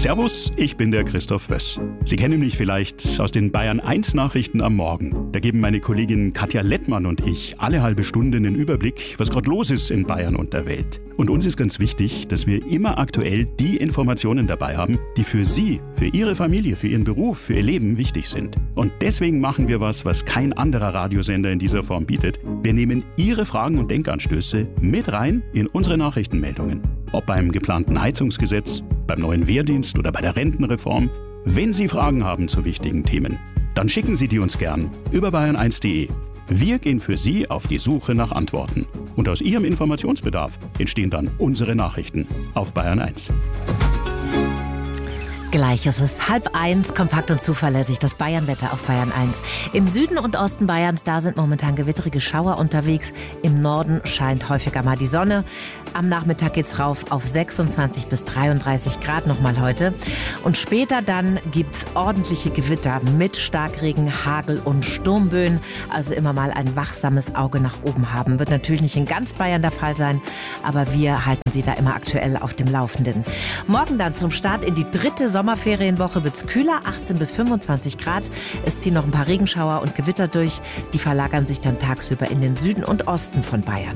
Servus, ich bin der Christoph Wöss. Sie kennen mich vielleicht aus den Bayern 1 Nachrichten am Morgen. Da geben meine Kollegin Katja Lettmann und ich alle halbe Stunde einen Überblick, was gerade los ist in Bayern und der Welt. Und uns ist ganz wichtig, dass wir immer aktuell die Informationen dabei haben, die für Sie, für Ihre Familie, für Ihren Beruf, für Ihr Leben wichtig sind. Und deswegen machen wir was kein anderer Radiosender in dieser Form bietet. Wir nehmen Ihre Fragen und Denkanstöße mit rein in unsere Nachrichtenmeldungen. Ob beim geplanten Heizungsgesetz, beim neuen Wehrdienst oder bei der Rentenreform. Wenn Sie Fragen haben zu wichtigen Themen, dann schicken Sie die uns gern über bayern1.de. Wir gehen für Sie auf die Suche nach Antworten. Und aus Ihrem Informationsbedarf entstehen dann unsere Nachrichten auf Bayern 1. Gleich, es ist 12:30, kompakt und zuverlässig, das Bayernwetter auf Bayern 1. Im Süden und Osten Bayerns, da sind momentan gewitterige Schauer unterwegs. Im Norden scheint häufiger mal die Sonne. Am Nachmittag geht's rauf auf 26 bis 33 Grad nochmal heute. Und später dann gibt's ordentliche Gewitter mit Starkregen, Hagel und Sturmböen. Also immer mal ein wachsames Auge nach oben haben. Wird natürlich nicht in ganz Bayern der Fall sein, aber wir halten Sie da immer aktuell auf dem Laufenden. Morgen dann zum Start in die 3. Sommerferienwoche wird's kühler, 18 bis 25 Grad. Es ziehen noch ein paar Regenschauer und Gewitter durch. Die verlagern sich dann tagsüber in den Süden und Osten von Bayern.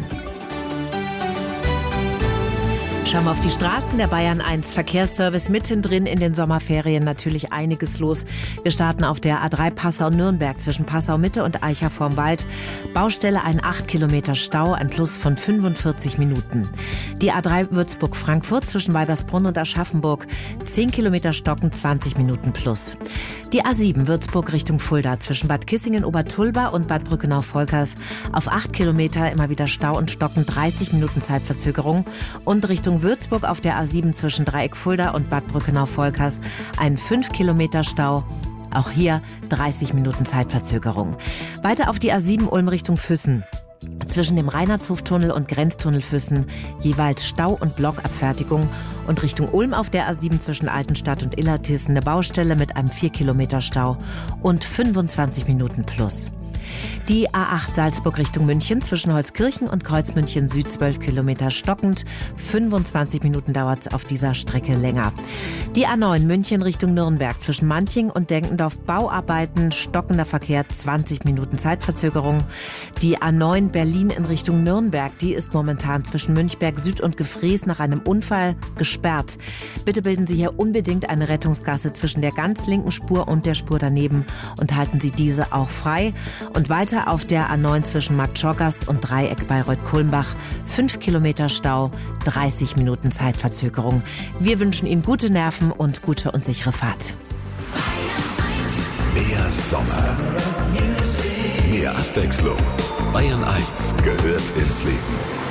Schauen wir auf die Straßen der Bayern 1 Verkehrsservice mittendrin in den Sommerferien, natürlich einiges los. Wir starten auf der A3 Passau-Nürnberg zwischen Passau-Mitte und Eicher vorm Wald. Baustelle, ein 8 Kilometer Stau, ein Plus von 45 Minuten. Die A3 Würzburg-Frankfurt zwischen Weibersbrunn und Aschaffenburg, 10 Kilometer Stocken, 20 Minuten plus. Die A7 Würzburg Richtung Fulda zwischen Bad Kissingen-Obertulba und Bad Brückenau-Volkers auf 8 Kilometer immer wieder Stau und Stocken, 30 Minuten Zeitverzögerung. Und Richtung Würzburg auf der A7 zwischen Dreieck Fulda und Bad Brückenau-Volkers ein 5 Kilometer Stau. Auch hier 30 Minuten Zeitverzögerung. Weiter auf die A7 Ulm Richtung Füssen. Zwischen dem Reinhardshoftunnel und Grenztunnel Füssen jeweils Stau- und Blockabfertigung. Und Richtung Ulm auf der A7 zwischen Altenstadt und Illertissen eine Baustelle mit einem 4 Kilometer Stau und 25 Minuten plus. Die A8 Salzburg Richtung München zwischen Holzkirchen und Kreuzmünchen Süd 12 Kilometer stockend. 25 Minuten dauert es auf dieser Strecke länger. Die A9 München Richtung Nürnberg zwischen Manching und Denkendorf Bauarbeiten, stockender Verkehr, 20 Minuten Zeitverzögerung. Die A9 Berlin in Richtung Nürnberg, die ist momentan zwischen Münchberg Süd und Gefrees nach einem Unfall gesperrt. Bitte bilden Sie hier unbedingt eine Rettungsgasse zwischen der ganz linken Spur und der Spur daneben und halten Sie diese auch frei. Und weiter auf der A9 zwischen Marktschorgast und Dreieck Bayreuth-Kulmbach. 5 Kilometer Stau, 30 Minuten Zeitverzögerung. Wir wünschen Ihnen gute Nerven und gute und sichere Fahrt. Mehr Sommer. Mehr Abwechslung. Bayern 1 gehört ins Leben.